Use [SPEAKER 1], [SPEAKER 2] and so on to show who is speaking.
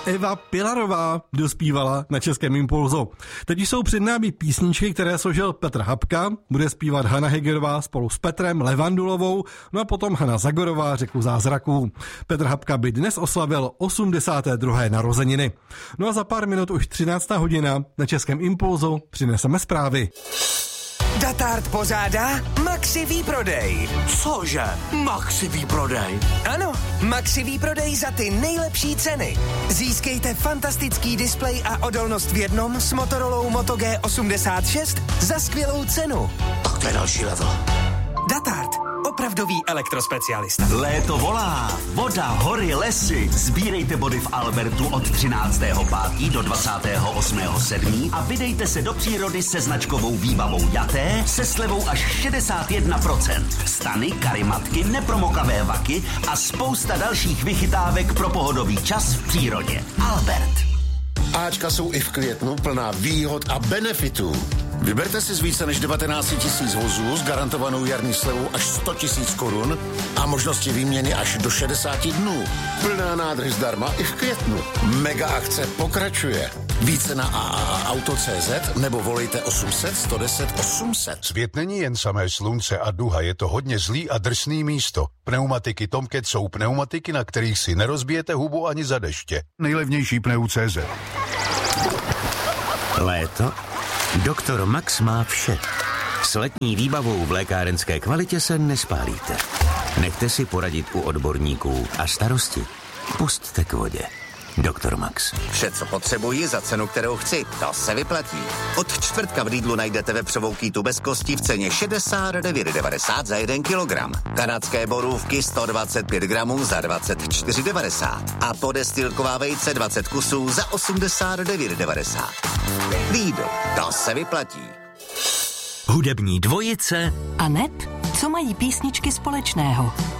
[SPEAKER 1] Eva Pilarová dospívala na Českém Impulzu. Teď jsou před námi písničky, které složil Petr Habka, bude zpívat Hana Hegerová spolu s Petrem Levandulovou, no a potom Hana Zagorová Řeku zázraků. Petr Habka by dnes oslavil 82. narozeniny. No a za pár minut už 13. hodina na Českém Impulzu přineseme zprávy.
[SPEAKER 2] Datart pořádá Maxi výprodej.
[SPEAKER 3] Cože? Maxi výprodej?
[SPEAKER 2] Ano, Maxi výprodej za ty nejlepší ceny. Získejte fantastický displej a odolnost v jednom s Motorolou Moto G86 za skvělou cenu.
[SPEAKER 3] Tak to je další level.
[SPEAKER 2] Datart, opravdový elektrospecialista.
[SPEAKER 3] Léto volá. Voda, hory, lesy. Sbírejte body v Albertu od 13.5. do 28.7. a vydejte se do přírody se značkovou výbavou Jaté se slevou až 61%. Stany, karimatky, nepromokavé vaky a spousta dalších vychytávek pro pohodový čas v přírodě. Albert.
[SPEAKER 4] Ačka jsou i v květnu plná výhod a benefitů. Vyberte si z více než 19 000 vozů s garantovanou jarní slevou až 100 000 korun a možnosti výměny až do 60 dnů. Plná nádrž zdarma i v květnu. Mega akce pokračuje. Více na AAAauto.cz nebo volejte 800 110 800.
[SPEAKER 5] Svět není jen samé slunce a duha, je to hodně zlý a drsný místo. Pneumatiky Tomcat jsou pneumatiky, na kterých si nerozbijete hubu ani za deště. Nejlevnější pneu.cz.
[SPEAKER 6] Léto? Doktor Max má vše. S letní výbavou v lékárenské kvalitě se nespálíte. Nechte si poradit u odborníků a starosti pusťte k vodě. Doktor Max.
[SPEAKER 7] Vše, co potřebuji za cenu, kterou chci, to se vyplatí. Od čtvrtka v Lidlu najdete vepřovou kýtu bez kosti v ceně 69,90 za 1 kilogram. Kanadské borůvky 125 gramů za 24,90 a podestýlková vejce 20 kusů za 89,90. Lidl, to se vyplatí.
[SPEAKER 6] Hudební dvojice
[SPEAKER 8] a NET, co mají písničky společného.